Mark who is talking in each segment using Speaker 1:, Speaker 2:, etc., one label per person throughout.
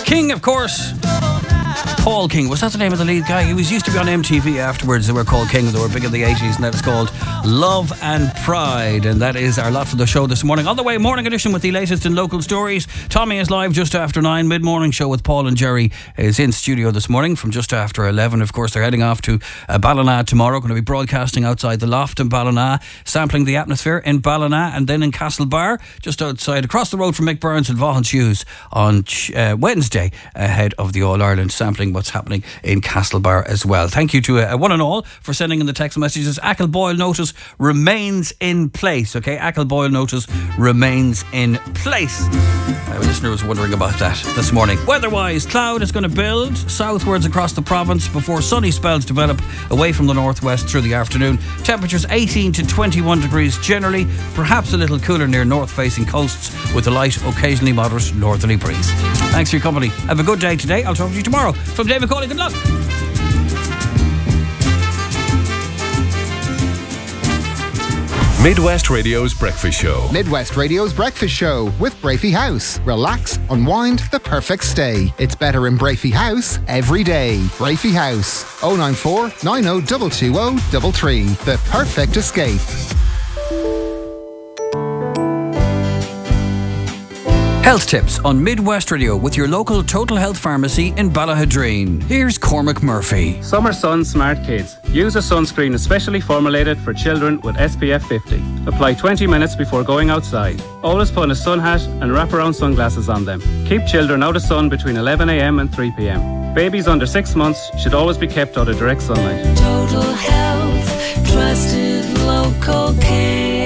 Speaker 1: King, of course. Paul King, was that the name of the lead guy? He used to be on MTV afterwards. They were called King. They were big in the 80s, and that is called Love and Pride. And that is our lot for the show this morning. On the way, morning edition with the latest in local stories. Tommy is live just after 9. Mid-morning show with Paul and Jerry is in studio this morning from just after 11. Of course, they're heading off to Ballina tomorrow. Going to be broadcasting outside the Loft in Ballina, sampling the atmosphere in Ballina, and then in Castlebar, just outside, across the road from Mick Burns and Vaughan Hughes on Wednesday, ahead of the All-Ireland, sampling what's happening in Castlebar as well. Thank you to one and all for sending in the text messages. Achill Boyle notice remains in place. Okay, Achill Boyle notice remains in place. A listener was wondering about that this morning. Weather-wise, cloud is going to build southwards across the province before sunny spells develop away from the northwest through the afternoon. Temperatures 18 to 21 degrees generally, perhaps a little cooler near north-facing coasts with a light, occasionally moderate northerly breeze. Thanks for your company. Have a good day today. I'll talk to you tomorrow. From David Cawley, good luck.
Speaker 2: Midwest Radio's Breakfast Show.
Speaker 3: Midwest Radio's Breakfast Show with Brafey House. Relax, unwind, the perfect stay. It's better in Brafey House every day. Brafey House. 094 90 220 The perfect escape.
Speaker 1: Health tips on Midwest Radio with your local Total Health Pharmacy in Ballahadreen. Here's Cormac Murphy.
Speaker 4: Summer Sun Smart Kids. Use a sunscreen especially formulated for children with SPF 50. Apply 20 minutes before going outside. Always put a sun hat and wraparound sunglasses on them. Keep children out of sun between 11 a.m. and 3 p.m. Babies under 6 months should always be kept out of direct sunlight.
Speaker 5: Total Health, trusted local care.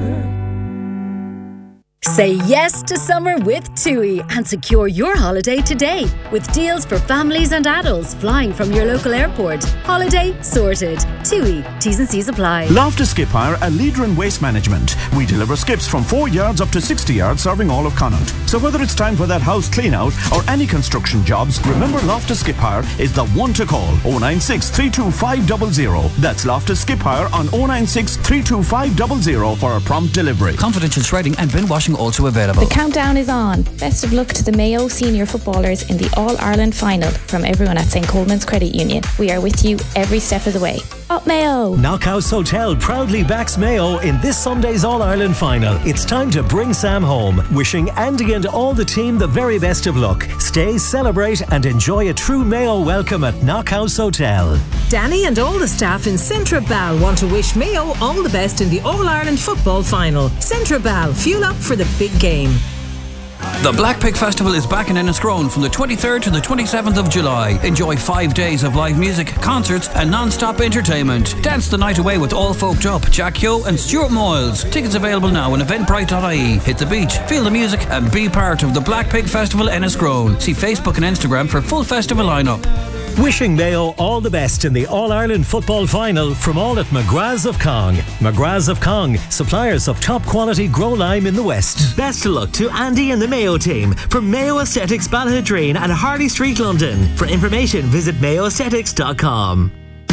Speaker 6: Say yes to summer with TUI and secure your holiday today with deals for families and adults flying from your local airport. Holiday sorted. TUI. T's and C's apply.
Speaker 7: Loftus Skip Hire, a leader in waste management. We deliver skips from 4 yards up to 60 yards, serving all of Connaught. So whether it's time for that house clean out or any construction jobs, remember Loftus Skip Hire is the one to call. 096 325 That's Loftus Skip Hire on 096 325 for a prompt delivery.
Speaker 1: Confidential shredding and bin washing also available.
Speaker 8: The countdown is on. Best of luck to the Mayo senior footballers in the All-Ireland final from everyone at St. Coleman's Credit Union. We are with you every step of the way. Up Mayo!
Speaker 9: Knockhouse Hotel proudly backs Mayo in this Sunday's All-Ireland final. It's time to bring Sam home. Wishing Andy and all the team the very best of luck. Stay, celebrate and enjoy a true Mayo welcome at Knockhouse Hotel.
Speaker 10: Danny and all the staff in Centra Bal want to wish Mayo all the best in the All-Ireland football final. Centra Bal, fuel up for the big game.
Speaker 1: The Black Pig Festival is back in Enniscrone from the 23rd to the 27th of July. Enjoy 5 days of live music, concerts and non-stop entertainment. Dance the night away with All Folked Up, Jack Yo and Stuart Moyles. Tickets available now on eventbrite.ie. Hit the beach, feel the music and be part of the Black Pig Festival Enniscrone. See Facebook and Instagram for full festival lineup.
Speaker 9: Wishing Mayo all the best in the All-Ireland football final from all at McGrath's of Cong. McGrath's of Cong, suppliers of top quality grow lime in the West.
Speaker 11: Best of luck to Andy and the Mayo team from Mayo Aesthetics Ballahadreen and Harley Street, London. For information, visit mayoaesthetics.com.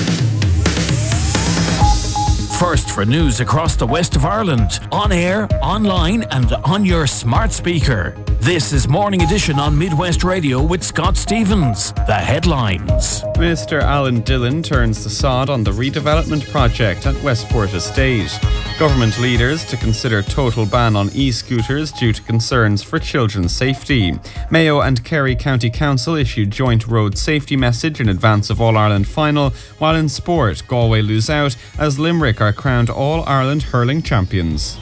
Speaker 12: First for news across the west of Ireland, on air, online and on your smart speaker. This is Morning Edition on Midwest Radio with Scott Stevens. The headlines.
Speaker 13: Minister Alan Dillon turns the sod on the redevelopment project at Westport Estate. Government leaders to consider total ban on e-scooters due to concerns for children's safety. Mayo and Kerry County Council issued joint road safety message in advance of All-Ireland final, while in sport, Galway lose out as Limerick are crowned All-Ireland hurling champions.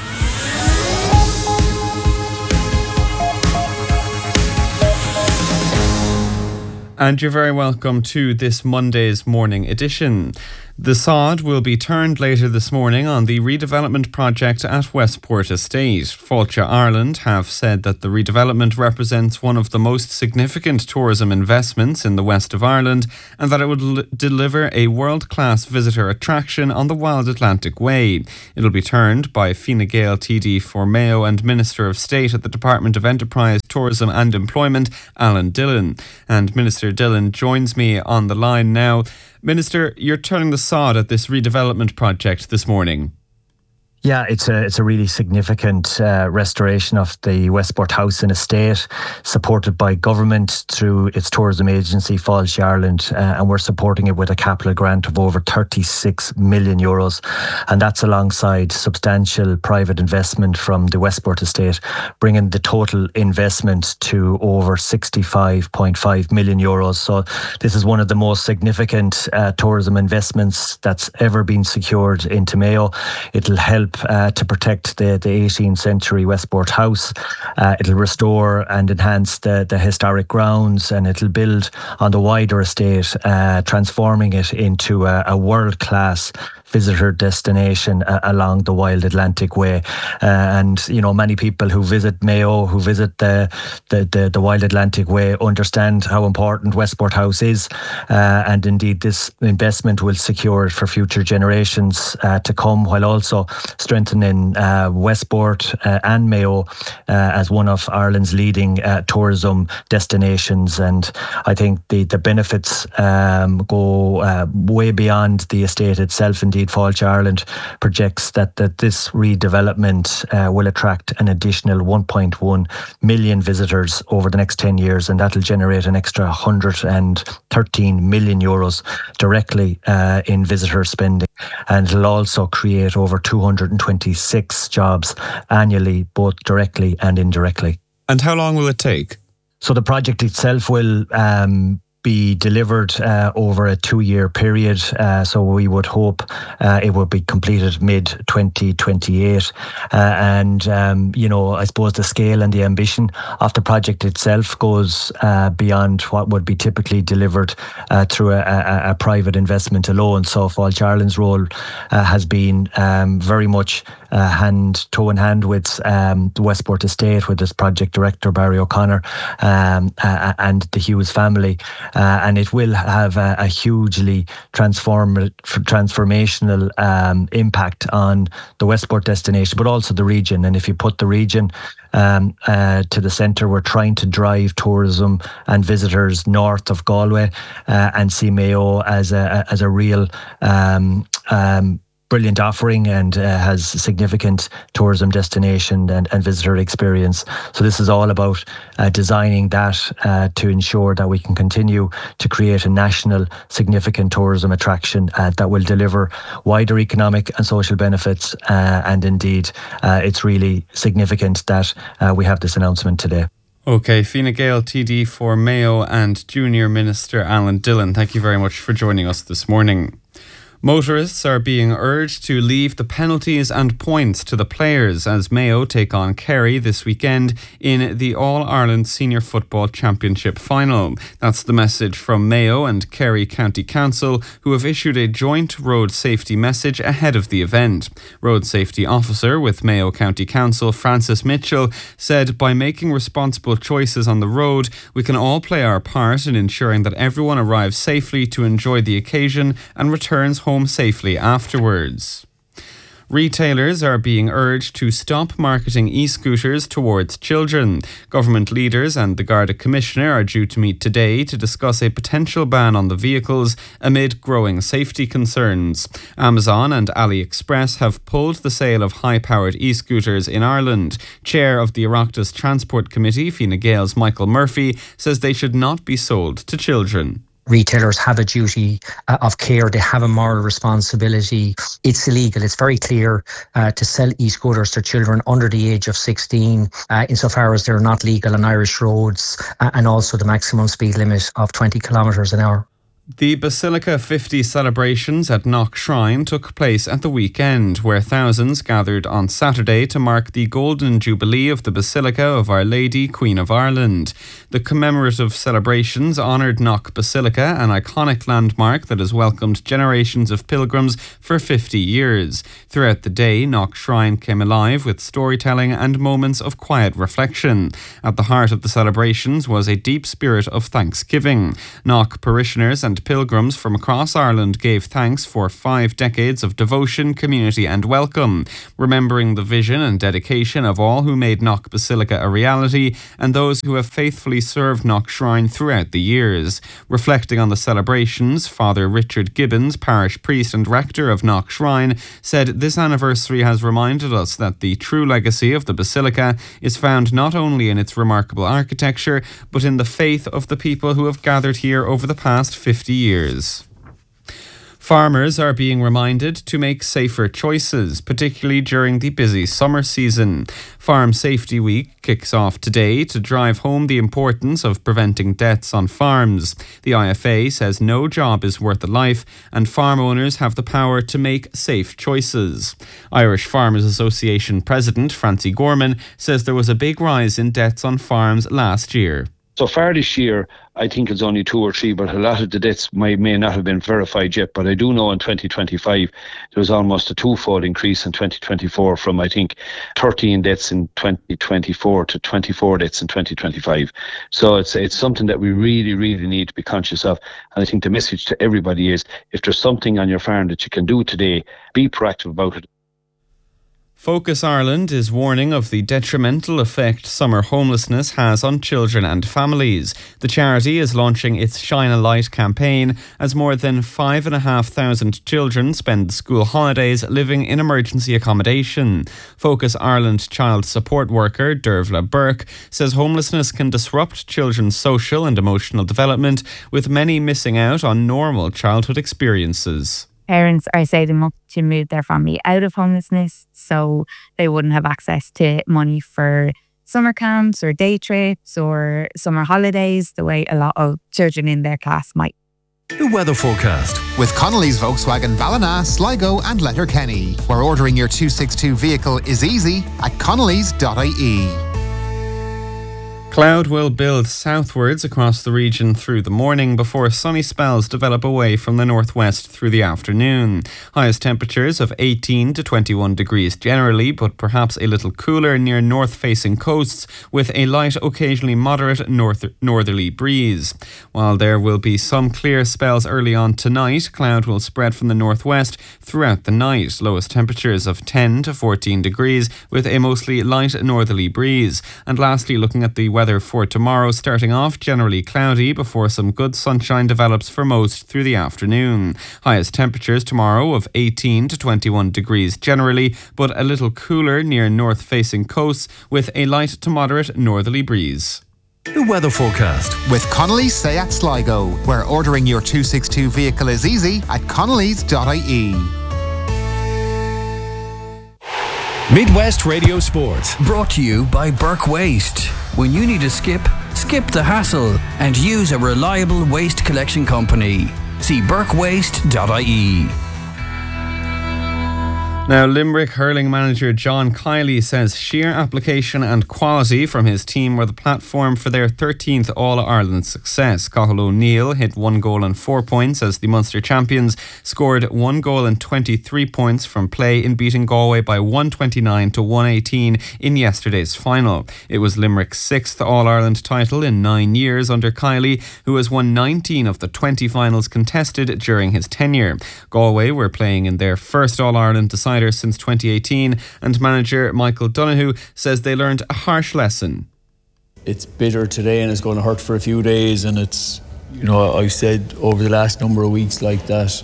Speaker 13: And you're very welcome to this Monday's morning edition. The sod will be turned later this morning on the redevelopment project at Westport Estate. Fáilte Ireland have said that the redevelopment represents one of the most significant tourism investments in the west of Ireland and that it would deliver a world-class visitor attraction on the Wild Atlantic Way. It'll be turned by Fine Gael TD for Mayo and Minister of State at the Department of Enterprise, Tourism and Employment, Alan Dillon. And Minister Dillon joins me on the line now. Minister, you're turning the sod at this redevelopment project this morning.
Speaker 14: Yeah, it's a really significant restoration of the Westport House and Estate, supported by government through its tourism agency, Fáilte Ireland, and we're supporting it with a capital grant of over €36 million, and that's alongside substantial private investment from the Westport Estate, bringing the total investment to over €65.5 million. So this is one of the most significant tourism investments that's ever been secured into Mayo. It'll help to protect the 18th century Westport House. It'll restore and enhance the historic grounds, and it'll build on the wider estate, transforming it into a world-class visitor destination along the Wild Atlantic Way. And, you know, many people who visit Mayo, who visit the Wild Atlantic Way, understand how important Westport House is. And indeed, this investment will secure it for future generations to come, while also strengthening Westport and Mayo as one of Ireland's leading tourism destinations. And I think the benefits go way beyond the estate itself. Indeed, Fáilte Ireland projects that this redevelopment will attract an additional 1.1 million visitors over the next 10 years, and that'll generate an extra €113 million directly in visitor spending. And it'll also create over 226 jobs annually, both directly and indirectly.
Speaker 13: And how long will it take?
Speaker 14: So the project itself will be delivered over a 2-year period. So we would hope it would be completed mid-2028. You know, I suppose the scale and the ambition of the project itself goes beyond what would be typically delivered through a private investment alone. So Fáilte Ireland's role has been very much toe in hand with the Westport Estate, with its project director Barry O'Connor, and the Hughes family. And it will have a hugely transformational impact on the Westport destination, but also the region. And if you put the region to the centre, we're trying to drive tourism and visitors north of Galway and see Mayo as a real brilliant offering, and has significant tourism destination and visitor experience. So this is all about designing that to ensure that we can continue to create a national significant tourism attraction that will deliver wider economic and social benefits. And indeed, it's really significant that we have this announcement today.
Speaker 13: Okay, Fine Gael, TD for Mayo, and Junior Minister Alan Dillon, thank you very much for joining us this morning. Motorists are being urged to leave the penalties and points to the players as Mayo take on Kerry this weekend in the All-Ireland Senior Football Championship final. That's the message from Mayo and Kerry County Council, who have issued a joint road safety message ahead of the event. Road Safety Officer with Mayo County Council, Francis Mitchell, said by making responsible choices on the road, we can all play our part in ensuring that everyone arrives safely to enjoy the occasion and returns home safely afterwards. Retailers are being urged to stop marketing e-scooters towards children. Government leaders and the Garda Commissioner are due to meet today to discuss a potential ban on the vehicles amid growing safety concerns. Amazon and AliExpress have pulled the sale of high-powered e-scooters in Ireland. Chair of the Oireachtas Transport Committee, Fine Gael's Michael Murphy, says they should not be sold to children.
Speaker 15: Retailers have a duty of care. They have a moral responsibility. It's illegal. It's very clear to sell e-scooters to children under the age of 16, insofar as they're not legal on Irish roads, and also the maximum speed limit of 20 kilometres an hour.
Speaker 13: The Basilica 50 celebrations at Knock Shrine took place at the weekend, where thousands gathered on Saturday to mark the Golden Jubilee of the Basilica of Our Lady, Queen of Ireland. The commemorative celebrations honoured Knock Basilica, an iconic landmark that has welcomed generations of pilgrims for 50 years. Throughout the day, Knock Shrine came alive with storytelling and moments of quiet reflection. At the heart of the celebrations was a deep spirit of thanksgiving. Knock parishioners and and pilgrims from across Ireland gave thanks for 5 decades of devotion, community and welcome, remembering the vision and dedication of all who made Knock Basilica a reality and those who have faithfully served Knock Shrine throughout the years. Reflecting on the celebrations, Father Richard Gibbons, parish priest and rector of Knock Shrine, said this anniversary has reminded us that the true legacy of the Basilica is found not only in its remarkable architecture, but in the faith of the people who have gathered here over the past 50 years. Farmers are being reminded to make safer choices, particularly during the busy summer season. Farm Safety Week kicks off today to drive home the importance of preventing deaths on farms. The IFA says no job is worth a life and farm owners have the power to make safe choices. Irish Farmers Association President Francie Gorman says there was a big rise in deaths on farms last year.
Speaker 16: So far this year, I think it's only 2 or 3, but a lot of the deaths may not have been verified yet. But I do know in 2025, there was almost a 2-fold increase in 2024 from, I think, 13 deaths in 2024 to 24 deaths in 2025. So it's something that we really, really need to be conscious of. And I think the message to everybody is, if there's something on your farm that you can do today, be proactive about it.
Speaker 13: Focus Ireland is warning of the detrimental effect summer homelessness has on children and families. The charity is launching its Shine a Light campaign as more than 5,500 children spend the school holidays living in emergency accommodation. Focus Ireland child support worker Dervla Burke says homelessness can disrupt children's social and emotional development, with many missing out on normal childhood experiences.
Speaker 17: Parents are saving up to move their family out of homelessness, so they wouldn't have access to money for summer camps or day trips or summer holidays the way a lot of children in their class might.
Speaker 9: The weather forecast
Speaker 3: with Connolly's Volkswagen Ballina, Sligo and Letterkenny, where ordering your 262 vehicle is easy at connolly's.ie.
Speaker 13: Cloud will build southwards across the region through the morning before sunny spells develop away from the northwest through the afternoon. Highest temperatures of 18 to 21 degrees generally, but perhaps a little cooler near north-facing coasts with a light, occasionally moderate northerly breeze. While there will be some clear spells early on tonight, cloud will spread from the northwest throughout the night. Lowest temperatures of 10 to 14 degrees with a mostly light northerly breeze. And lastly, looking at the weather for tomorrow, starting off generally cloudy before some good sunshine develops for most through the afternoon. Highest temperatures tomorrow of 18 to 21 degrees generally, but a little cooler near north-facing coasts with a light to moderate northerly breeze.
Speaker 9: The weather forecast
Speaker 3: with Connolly's Seat Sligo, where ordering your 262 vehicle is easy at connolly's.ie.
Speaker 12: Midwest Radio Sport.
Speaker 1: Brought to you by Burke Waste. When you need to skip the hassle and use a reliable waste collection company. See burkewaste.ie.
Speaker 13: Now, Limerick hurling manager John Kiley says sheer application and quality from his team were the platform for their 13th All-Ireland success. Cathal O'Neill hit 1 goal and 4 points as the Munster champions scored 1 goal and 23 points from play in beating Galway by 129 to 118 in yesterday's final. It was Limerick's 6th All-Ireland title in 9 years under Kiley, who has won 19 of the 20 finals contested during his tenure. Galway were playing in their first All-Ireland decider since 2018, and manager Michael Donoghue says they learned a harsh lesson.
Speaker 18: It's bitter today and it's going to hurt for a few days, and it's, you know, I've said over the last number of weeks like that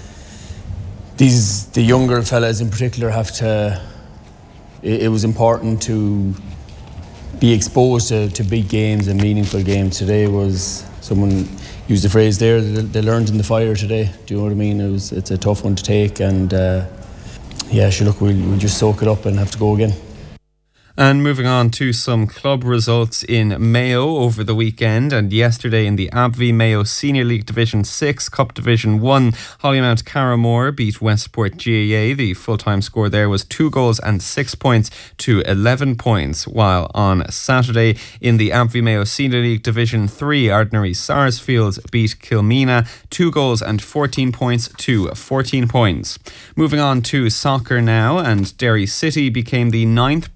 Speaker 18: the younger fellas in particular have to, it was important to be exposed to big games and meaningful games. Today was, someone used the phrase there, they learned in the fire today. Do you know what I mean? It's a tough one to take, and yeah, sure, look, we'll just soak it up and have to go again.
Speaker 13: And moving on to some club results in Mayo over the weekend and yesterday in the AbbVie Mayo Senior League Division 6 Cup Division 1. Hollymount Carramore beat Westport GAA. The full-time score there was 2 goals and 6 points to 11 points. While on Saturday in the AbbVie Mayo Senior League Division 3, Ardnary Sarsfields beat Kilmena 2 goals and 14 points to 14 points. Moving on to soccer now, and Derry City became the 9th Premier Division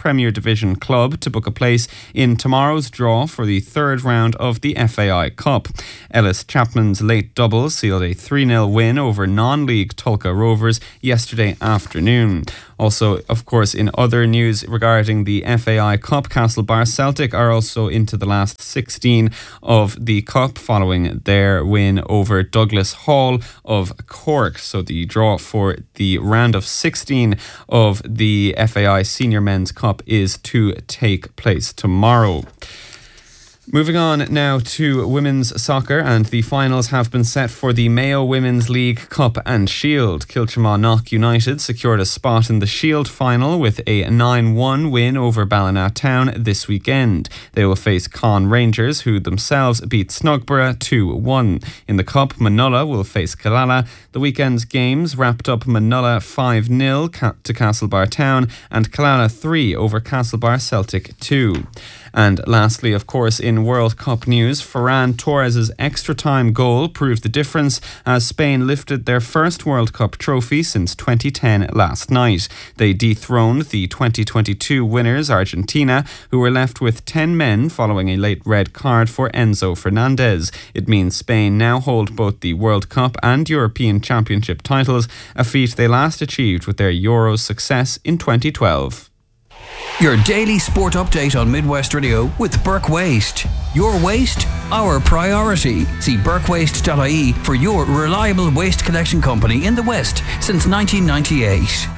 Speaker 13: Division club to book a place in tomorrow's draw for the third round of the FAI Cup. Ellis Chapman's late double sealed a 3-0 win over non-league Tulka Rovers yesterday afternoon. Also, of course, in other news regarding the FAI Cup, Castlebar Celtic are also into the last 16 of the Cup following their win over Douglas Hall of Cork. So the draw for the round of 16 of the FAI Senior Men's Cup is to take place tomorrow. Moving on now to women's soccer, and the finals have been set for the Mayo Women's League Cup and Shield. Kiltramanagh United secured a spot in the Shield final with a 9-1 win over Ballina Town this weekend. They will face Con Rangers, who themselves beat Snugborough 2-1. In the Cup, Manulla will face Killala. The weekend's games wrapped up Manulla 5-0 to Castlebar Town and Killala 3 over Castlebar Celtic 2. And lastly, of course, in World Cup news, Ferran Torres' extra-time goal proved the difference as Spain lifted their first World Cup trophy since 2010 last night. They dethroned the 2022 winners, Argentina, who were left with 10 men following a late red card for Enzo Fernandez. It means Spain now hold both the World Cup and European Championship titles, a feat they last achieved with their Euros success in 2012.
Speaker 1: Your daily sport update on Midwest Radio with Burke Waste. Your waste, our priority. See burkewaste.ie for your reliable waste collection company in the West since 1998.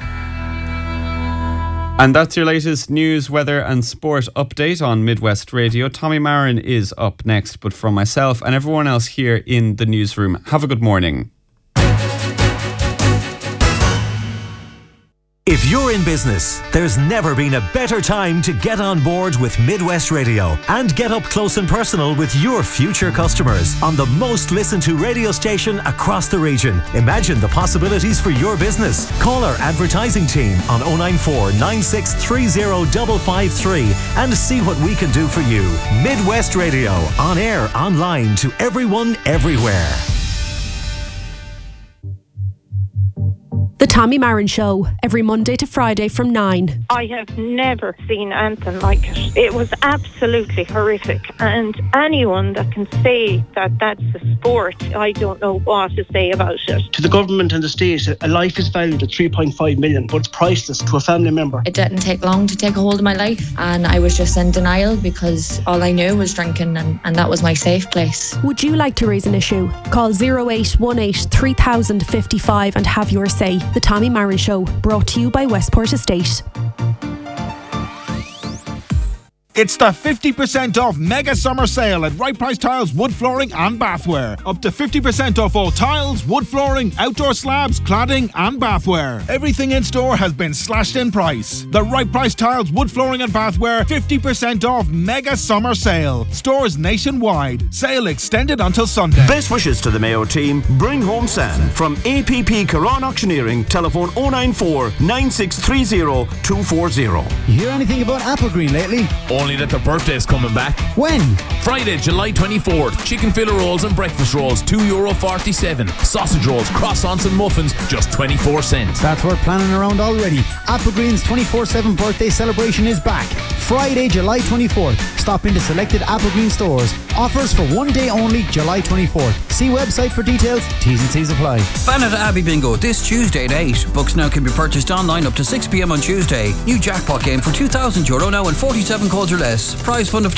Speaker 13: And that's your latest news, weather and sport update on Midwest Radio. Tommy Marin is up next, but from myself and everyone else here in the newsroom, have a good morning.
Speaker 9: If you're in business, there's never been a better time to get on board with Midwest Radio and get up close and personal with your future customers on the most listened to radio station across the region. Imagine the possibilities for your business. Call our advertising team on 094 9630 553 and see what we can do for you. Midwest Radio, on air, online, to everyone, everywhere.
Speaker 19: The Tommy Marin Show, every Monday to Friday from 9.
Speaker 20: I have never seen anything like it. It was absolutely horrific. And anyone that can say that that's a sport, I don't know what to say about it.
Speaker 21: To the government and the state, a life is valued at 3.5 million, but it's priceless to a family member.
Speaker 22: It didn't take long to take a hold of my life, and I was just in denial because all I knew was drinking, and that was my safe place.
Speaker 19: Would you like to raise an issue? Call 0818 3055 and have your say. The Tommy Marin Show, brought to you by Westport Estate.
Speaker 23: It's the 50% off mega summer sale at Right Price Tiles Wood Flooring and Bathware. Up to 50% off all tiles, wood flooring, outdoor slabs, cladding and bathware. Everything in store has been slashed in price. The Right Price Tiles Wood Flooring and Bathware 50% off mega summer sale. Stores nationwide. Sale extended until Sunday.
Speaker 7: Best wishes to the Mayo team. Bring home Sam from APP Caron Auctioneering. Telephone 094 9630 240.
Speaker 24: You hear anything about Applegreen lately?
Speaker 25: Only that their birthday's coming back.
Speaker 24: When?
Speaker 25: Friday, July 24th. Chicken fillet rolls and breakfast rolls, €2.47. Sausage rolls, croissants and muffins, just 24 cents.
Speaker 24: That's worth planning around already. Applegreen's 24/7 birthday celebration is back. Friday, July 24th. Stop into selected Applegreen stores. Offers for one day only, July 24th. See website for details. T's and C's apply.
Speaker 1: Banat Abbey Bingo this Tuesday at 8. Books now can be purchased online up to 6 p.m. on Tuesday. New jackpot game for €2,000 now and 47 calls or less. Prize fund of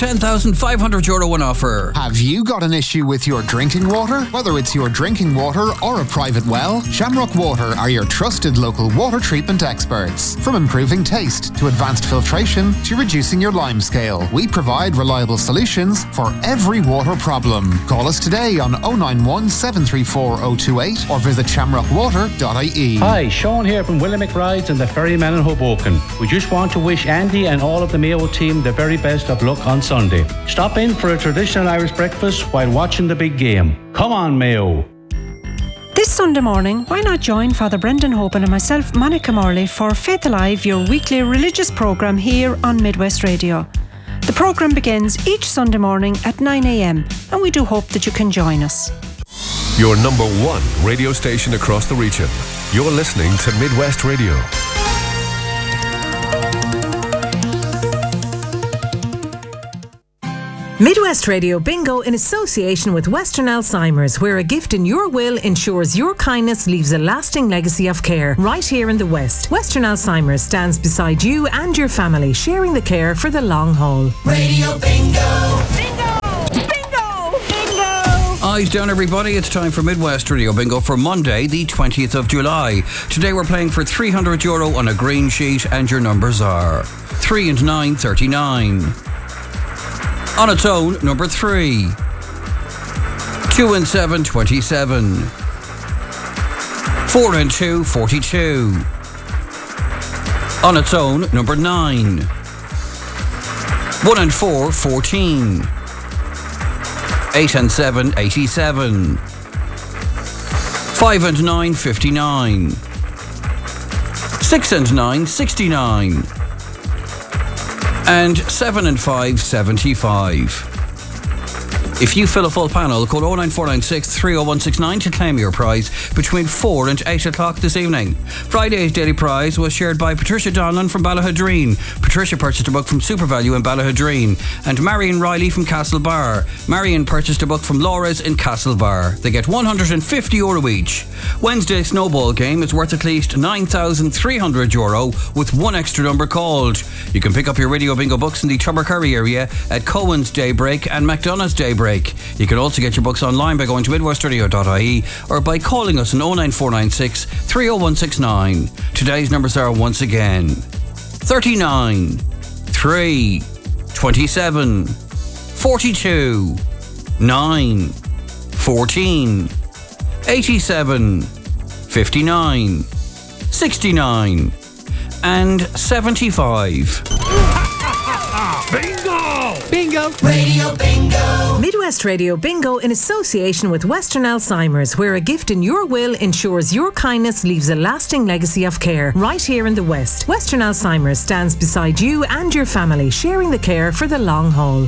Speaker 1: €10,500 on offer.
Speaker 3: Have you got an issue with your drinking water? Whether it's your drinking water or a private well, Shamrock Water are your trusted local water treatment experts. From improving taste to advanced filtration to reducing your lime scale, we provide reliable solutions for every water problem. Call us today on 091 734 028 or visit shamrockwater.ie.
Speaker 26: Hi, Sean here from William McBride's and the Ferryman in Hoboken. We just want to wish Andy and all of the Mayo team the very best of luck on Sunday. Stop in for a traditional Irish breakfast while watching the big game. Come on, Mayo.
Speaker 27: This Sunday morning, why not join Father Brendan Hoban and myself, Monica Morley, for Faith Alive, your weekly religious programme here on Midwest Radio. The programme begins each Sunday morning at 9 a.m, and we do hope that you can join us.
Speaker 2: Your number one radio station across the region. You're listening to Midwest Radio.
Speaker 4: Midwest Radio Bingo in association with Western Alzheimer's, where a gift in your will ensures your kindness leaves a lasting legacy of care right here in the West. Western Alzheimer's stands beside you and your family, sharing the care for the long haul.
Speaker 5: Radio Bingo!
Speaker 1: Eyes down, everybody. It's time for Midwest Radio Bingo for Monday, the 20th of July. Today we're playing for €300 on a green sheet, and your numbers are 3 and 9, 39. On its own, number 3. 2 and 7, 27. 4 and 2, 42. On its own, number 9. 1 and 4, 14. 8 and 7, 87. 5 and 9, 59. 6 and 9, 69. And 7 and 5, 75. If you fill a full panel, call 09496 30169 to claim your prize between 4 and 8 o'clock this evening. Friday's daily prize was shared by Patricia Donlan from Ballahadreen. Patricia purchased a book from SuperValue in Ballahadreen. And Marion Riley from Castlebar. Marion purchased a book from Laura's in Castlebar. They get €150 each. Wednesday's snowball game is worth at least €9,300 with one extra number called. You can pick up your Radio Bingo books in the Tubbercurry area at Cohen's Daybreak and McDonough's Daybreak. You can also get your books online by going to midwestradio.ie or by calling us on 09496 30169. Today's numbers are once again 39, 3, 27, 42, 9, 14, 87, 59, 69 and 75.
Speaker 5: Bingo! Radio Bingo!
Speaker 4: Midwest Radio Bingo in association with Western Alzheimer's, where a gift in your will ensures your kindness leaves a lasting legacy of care right here in the West. Western Alzheimer's stands beside you and your family, sharing the care for the long haul.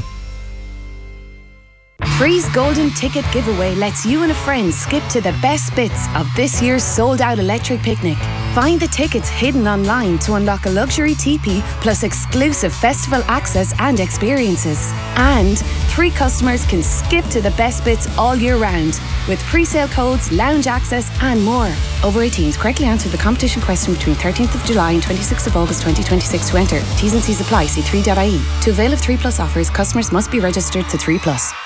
Speaker 6: Free's Golden Ticket Giveaway lets you and a friend skip to the best bits of this year's sold-out electric picnic. Find the tickets hidden online to unlock a luxury teepee plus exclusive festival access and experiences. And 3 customers can skip to the best bits all year round with pre-sale codes, lounge access and more. Over 18s, correctly answer the competition question between 13th of July and 26th of August 2026 to enter. T's and C's apply. See 3.ie. To avail of 3 Plus offers, customers must be registered to 3 Plus.